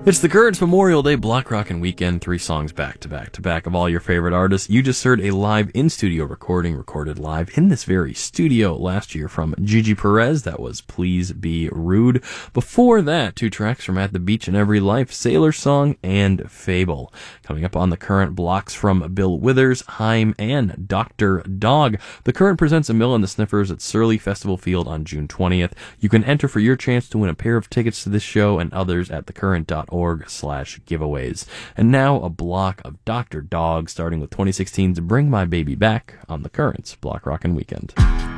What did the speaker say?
It's the Currents Memorial Day Block Rockin' Weekend, 3 songs back to back to back of all your favorite artists. You just heard a live in-studio recording, recorded live in this very studio last year from Gigi Perez. That was Please Be Rude. Before that, 2 tracks from At the Beach in Every Life, Sailor Song and Fable. Coming up on the Current blocks from Bill Withers, Haim, and Dr. Dog. The Current presents A Mill and the Sniffers at Surly Festival Field on June 20th. You can enter for your chance to win a pair of tickets to this show and others at thecurrent.org/giveaways. And now a block of Dr. Dog, starting with 2016's Bring My Baby Back on the Current's Block Rockin' Weekend.